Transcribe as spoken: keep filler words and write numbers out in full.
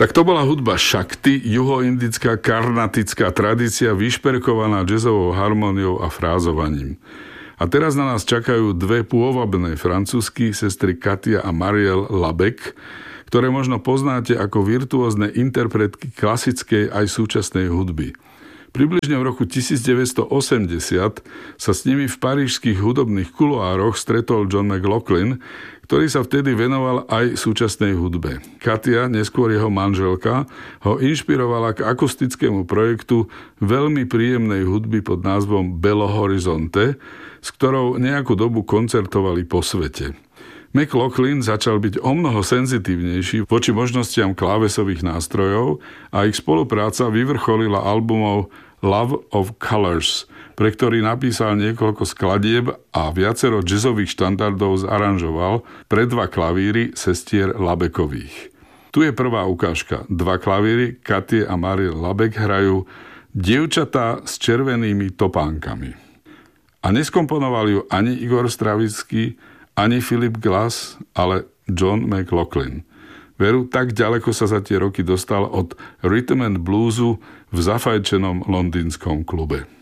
Tak to bola hudba Shakti, juhoindická karnatická tradícia vyšperkovaná jazzovou harmóniou a frázovaním. A teraz na nás čakajú dve pôvabné francúzsky, sestry Katia a Marielle Labek, ktoré možno poznáte ako virtuózne interpretky klasickej aj súčasnej hudby. Približne v roku devätnásťstoosemdesiat sa s nimi v parížských hudobných kuloároch stretol John McLaughlin, ktorý sa vtedy venoval aj súčasnej hudbe. Katia, neskôr jeho manželka, ho inšpirovala k akustickému projektu veľmi príjemnej hudby pod názvom Belo Horizonte, s ktorou nejakú dobu koncertovali po svete. McLaughlin začal byť omnoho senzitívnejší voči možnostiam klávesových nástrojov a ich spolupráca vyvrcholila albumov Love of Colors, pre ktorý napísal niekoľko skladieb a viacero jazzových štandardov zaranžoval pre dva klavíry sestier Labekových. Tu je prvá ukážka. Dva klavíry, Katie a Marielle Labek, hrajú Dievčatá s červenými topánkami. A neskomponoval ju ani Igor Stravický, ani Philip Glass, ale John McLaughlin. Veru, tak ďaleko sa za tie roky dostal od rhythm and bluesu v zafajčenom londýnskom klube.